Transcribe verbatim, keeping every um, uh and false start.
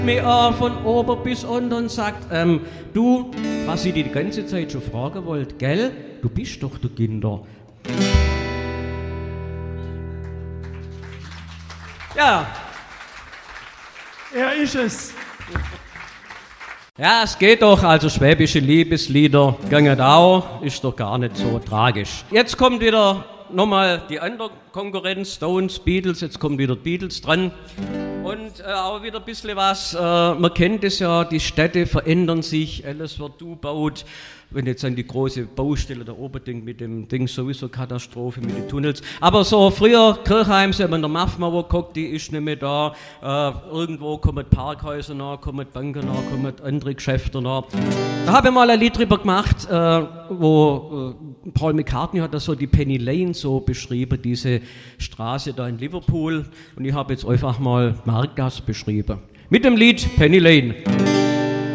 mir an von oben bis unten und sagt, ähm, du, was ich dir die ganze Zeit schon fragen wollte, gell? Du bist doch der Kinder. Ja. Er ist es. Ja, es geht doch, also schwäbische Liebeslieder, ganget auch, ist doch gar nicht so tragisch. Jetzt kommt wieder nochmal die andere Konkurrenz, Stones, Beatles, jetzt kommt wieder Beatles dran. Und äh, auch wieder ein bisschen was, äh, man kennt es ja, die Städte verändern sich, alles wird umgebaut. Wenn jetzt an die große Baustelle da oben denkt, mit dem Ding sowieso Katastrophe, mit den Tunnels. Aber so früher, Kirchheim, so haben wir in der Mafmauer geguckt, die ist nicht mehr da. Äh, irgendwo kommen Parkhäuser nach, kommen Banken nach, kommen andere Geschäfte nach. Da habe ich mal ein Lied drüber gemacht, äh, wo äh, Paul McCartney hat das so die Penny Lane so beschrieben, diese Straße da in Liverpool. Und ich habe jetzt einfach mal Marktgasse beschrieben. Mit dem Lied Penny Lane.